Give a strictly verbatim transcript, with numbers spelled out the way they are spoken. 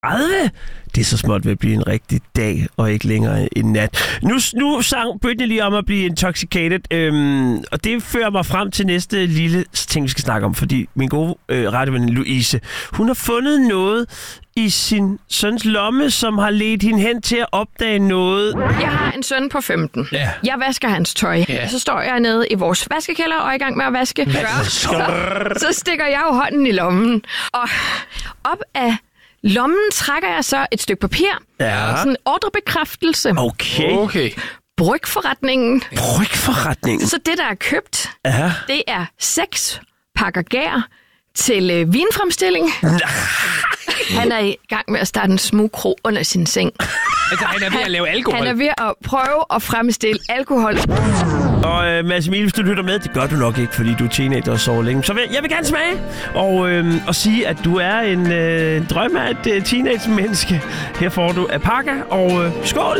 tredive. Det er så småt ved at blive en rigtig dag, og ikke længere en nat. Nu, nu sang Britney lige om at blive intoxicated, øhm, og det fører mig frem til næste lille ting, vi skal snakke om, fordi min gode øh, radioven Louise, hun har fundet noget i sin søns lomme, som har ledt hende hen til at opdage noget. Jeg har en søn på femten. Ja. Jeg vasker hans tøj. Ja. Så står jeg nede i vores vaskekælder og er i gang med at vaske. Så, så stikker jeg jo hånden i lommen. Og op af lommen trækker jeg så et stykke papir. Ja. Sådan en ordrebekræftelse. Okay. Okay. Brygforretningen. Brygforretningen. Så det, der er købt, Ja. det er seks pakker gær til øh, vinfremstilling. Han er i gang med at starte en smugkro under sin seng. Altså, han er ved at lave alkohol. Han er ved at prøve at fremstille alkohol. Og øh, Mads Emil, hvis du lytter med, det gør du nok ikke, fordi du er teenager og sover længe. Så vil, jeg vil gerne smage og, øh, og sige, at du er en øh, drøm af et øh, teenage-menneske. Her får du Apaka, og øh, skål!